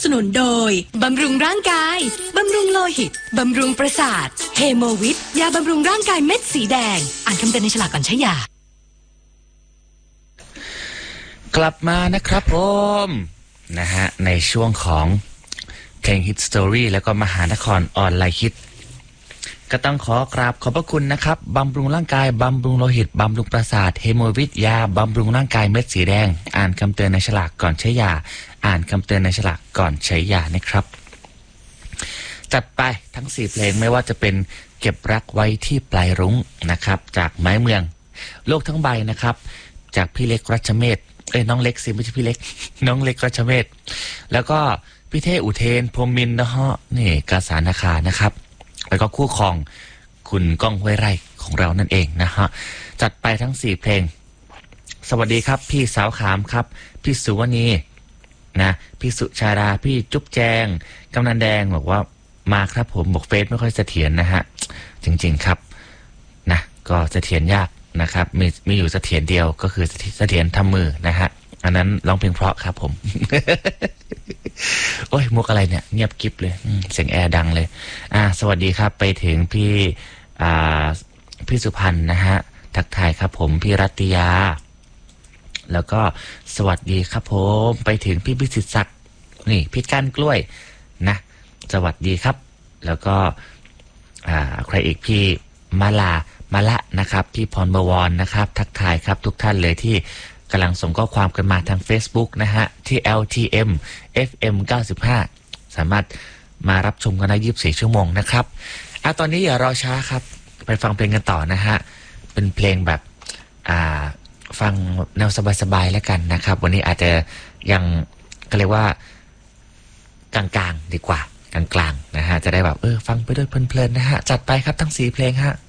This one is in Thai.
สนุนโดยบำรุงร่างกายบำรุงโลหิตบำรุงประสาทเฮโมวิทยาบำรุงร่างกายเม็ดสีแดงอ่านคำเตือนในฉลากก่อนใช้ยากลับมานะครับผมนะฮะในช่วงของเพลงฮิตสตอรี่แล้วก็มหานครออนไลน์ฮิตก็ต้องขอกราบขอบพระคุณนะครับบำรุงร่างกายบำรุงโลหิตบำรุงประสาทเฮโมวิทยาบำรุงร่างกายเม็ดสีแดงอ่านคำเตือนในฉลากก่อนใช้ยาอ่านคำเตือนในฉลากก่อนใช้ยานะครับจัดไปทั้ง4เพลงไม่ว่าจะเป็นเก็บรักไว้ที่ปลายรุ้งนะครับจากไม้เมืองโลกทั้งใบนะครับจากพี่เล็กรัชเมธน้องเล็กสิไม่ใช่พี่เล็กน้องเล็กรัชเมธแล้วก็พี่เทอุเทนพรหมินทร์นะฮะนี่กาสานาคานะครับแล้วก็คู่ครองคุณก้องห้วยไร่ของเรานั่นเองนะฮะจัดไปทั้ง4เพลงสวัสดีครับพี่สาวขามครับพี่สุวณีนะพี่สุชาดาพี่จุ๊บแจงกำนันแดงบอกว่ามาครับผมบอกเฟซไม่ค่อยเสถียรนะฮะจริงๆครับนะก็เสถียรยากนะครับมีอยู่เสถียรเดียวก็คือเสถียรทำมือนะฮะอันนั้นร้องเพลงเพราะครับผม โอ้ยมุกอะไรเนี่ยเงียบกิ๊บเลยเสียงแอร์ดังเลยสวัสดีครับไปถึงพี่สุพันธ์นะฮะทักทายครับผมพี่รัตยาแล้วก็สวัสดีครับผมไปถึงพี่พิสิทธิ์ศักดิ์นี่พี่ก้านกล้วยนะสวัสดีครับแล้วก็ใครอีกพี่มาละนะครับพี่พรบวรนะครับทักทายครับทุกท่านเลยที่กำลังส่งข้อความกันมาทาง Facebook นะฮะที่ LTM FM 95สามารถมารับชมกันได้24ชั่วโมงนะครับตอนนี้อย่ารอช้าครับไปฟังเพลงกันต่อนะฮะเป็นเพลงแบบฟังแนวสบายๆแล้วกันนะครับวันนี้อาจจะยังก็เรียกว่ากลางๆดีกว่ากลางๆนะฮะจะได้แบบฟังไปด้วยเพลินๆนะฮะจัดไปครับทั้ง4เพลงฮะ